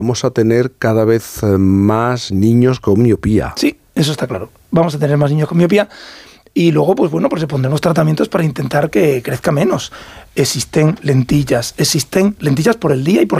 Vamos a tener cada vez más niños con miopía. Sí, eso está claro. Vamos a tener más niños con miopía y luego, pues le pondremos tratamientos para intentar que crezca menos. Existen lentillas por el día y por